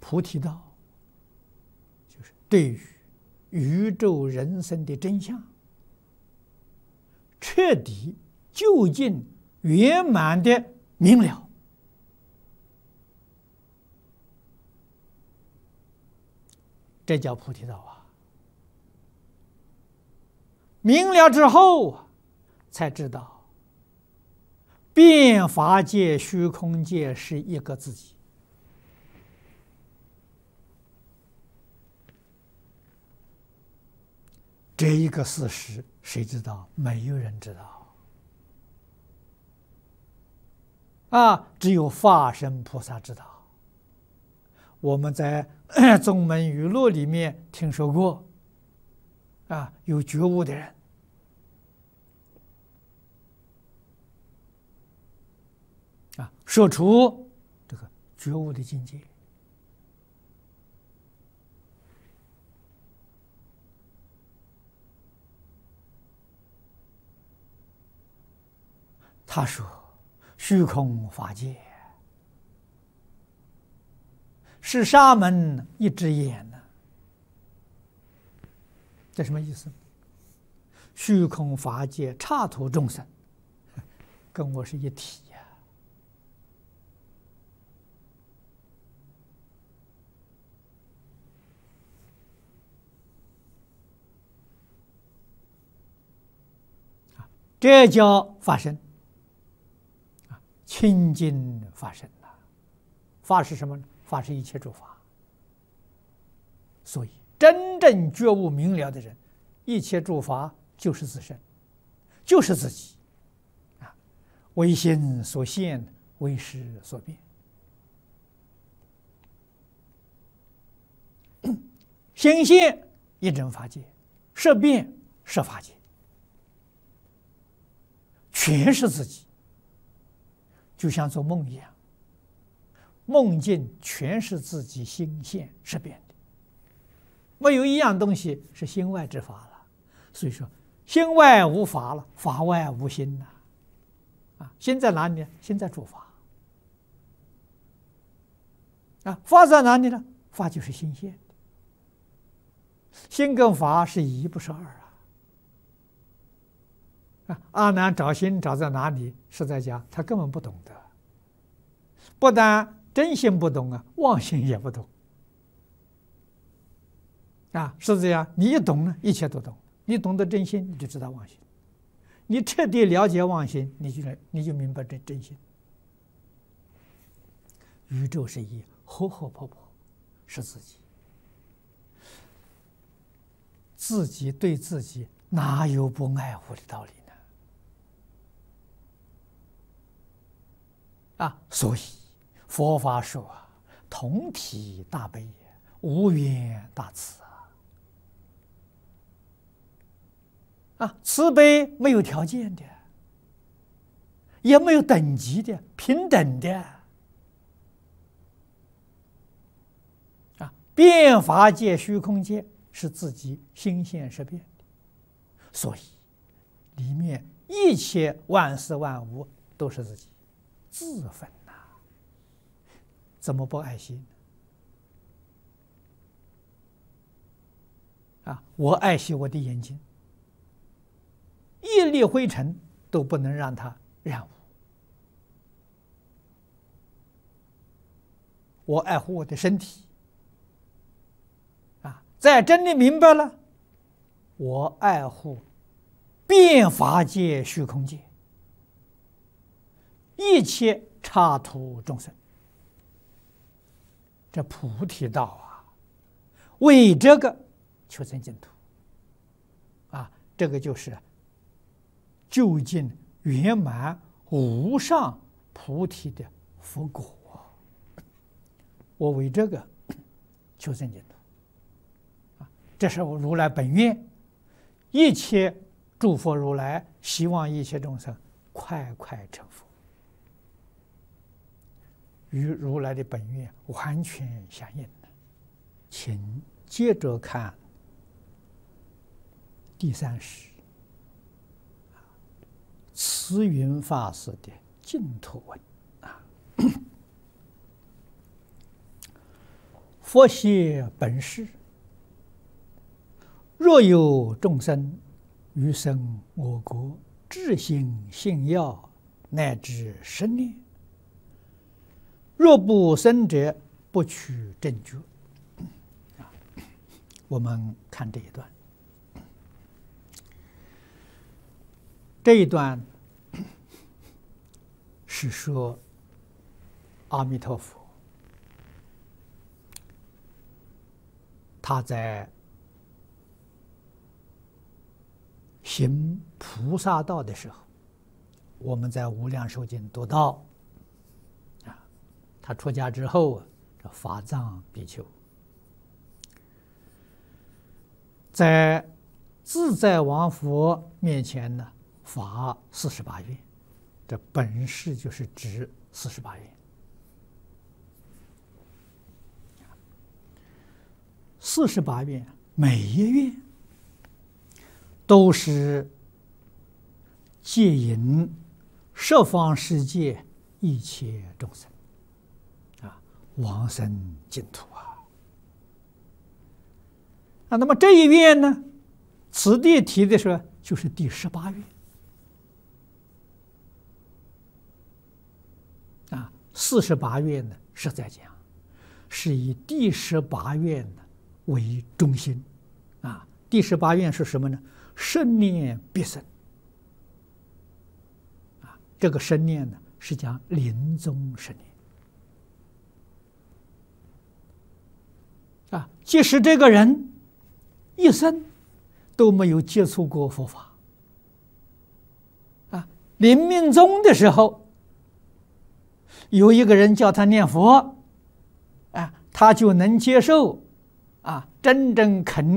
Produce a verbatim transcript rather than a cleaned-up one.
菩提道，就是对于宇宙人生的真相，彻底、究竟、圆满的明了。这叫菩提道啊！明了之后啊，才知道变法界、虚空界是一个自己。这一个事实，谁知道？没有人知道啊！只有法身菩萨知道。我们在宗门语录里面听说过，啊，有觉悟的人，啊，说出这个觉悟的境界。他说：“虚空法界是沙门一只眼呢。”这什么意思？虚空法界刹土众生跟我是一体呀、啊！这叫法身。清净法身呐，法是什么呢？法是一切诸法。所以，真正觉悟明了的人，一切诸法就是自身，就是自己。啊，唯心所现，唯识所变。心现一真法界，识变识法界，全是自己。就像做梦一样，梦境全是自己心现识变的，没有一样东西是心外之法了。所以说，心外无法了，法外无心呐。啊，心在哪里呢？心在诸法。啊，法在哪里呢？法就是心现的。心跟法是一，不是二啊。啊，阿难找心找在哪里？实在讲，他根本不懂得。不但真心不懂啊，妄心也不懂。啊，是这样。你一懂呢，一切都懂。你懂得真心，你就知道妄心；你彻底了解妄心，你就你就明白真真心。宇宙是一，活活泼泼，是自己。自己对自己哪有不爱护的道理？啊，所以佛法说啊，同体大悲，无缘大慈啊！啊，慈悲没有条件的，也没有等级的，平等的。啊，变法界、虚空界是自己心现识变的，所以里面一切万事万物都是自己。自分呐、啊，怎么不爱惜呢？啊，我爱惜我的眼睛，一粒灰尘都不能让它染污。我爱护我的身体，啊，在真的明白了，我爱护变法界、虚空界。一切刹土众生，这菩提道啊，为这个求生净土啊，这个就是究竟圆满无上菩提的佛果。我为这个求生净土啊，这是我如来本愿，一切诸佛如来希望一切众生快快成佛。与如来的本愿完全相应的，请接着看第三十慈云法师的净土文啊。 佛谢本师，若有众生于生我国至心信要，乃至生念，若不生者，不取正觉。我们看这一段，这一段是说阿弥陀佛他在行菩萨道的时候，我们在无量寿经读到啊，他出家之后啊，这法藏比丘在自在王佛面前呢，发四十八愿，这本是就是指四十八愿。四十八愿，每一愿都是戒引十方世界一切众生啊，往生净土啊。啊，那么这一愿呢，此地提的说就是第十八愿啊，四十八愿呢是在讲，是以第十八愿呢为中心啊。第十八愿是什么呢？生念必生啊，这个生念呢是讲临终生念啊，即使这个人一生都没有接触过佛法啊，临命终的时候，有一个人叫他念佛啊，他就能接受啊，真正肯